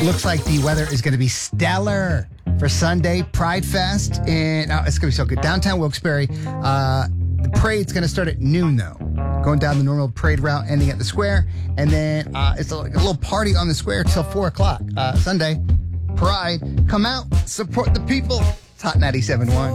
Looks like the weather is going to be stellar for Sunday Pride Fest. And it's going to be so good. Downtown Wilkes-Barre. The parade's going to start at noon, though. Going down the normal parade route, ending at the square. And then it's like a little party on the square till 4 o'clock. Sunday, Pride. Come out, support the people. It's Hot 97.1.